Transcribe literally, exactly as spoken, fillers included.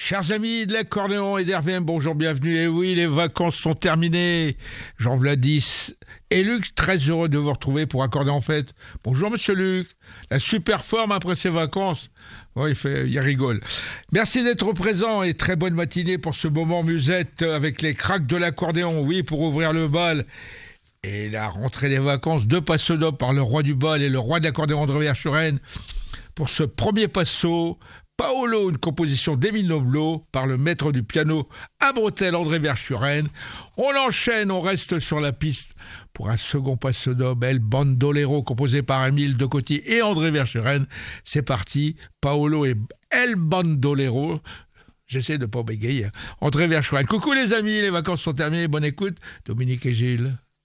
Chers amis de l'accordéon et d'R V M, bonjour, bienvenue. Et oui, les vacances sont terminées. Jean Vladis et Luc, très heureux de vous retrouver pour Accorder en fête. Bonjour monsieur Luc, la super forme après ses vacances. Oh, il, fait, il rigole. Merci d'être présent et très bonne matinée pour ce moment musette avec les cracks de l'accordéon. Oui, pour ouvrir le bal. Et la rentrée des vacances, deux passos d'op par le roi du bal et le roi de l'accordéon André Verschuren. Pour ce premier passo, Paolo, une composition d'Émile Noblo par le maître du piano à bretelles André Verschuren. On enchaîne, on reste sur la piste pour un second passo d'op, El Bandolero, composé par Émile Decoty et André Verschuren. C'est parti, Paolo et El Bandolero. J'essaie de ne pas bégayer. André Verschuren. Coucou les amis, les vacances sont terminées, bonne écoute. Dominique et Gilles.